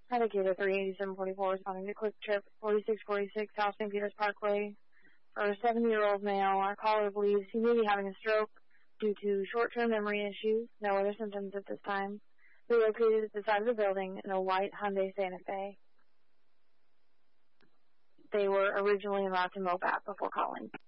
Dedicated 38744 responding to Quick Trip 4646 South St. Peters Parkway. For a 70-year-old male, our caller believes he may be having a stroke due to short-term memory issues. No other symptoms at this time. They're located at the side of the building in a white Hyundai Santa Fe. They were originally allowed to Mobat before calling.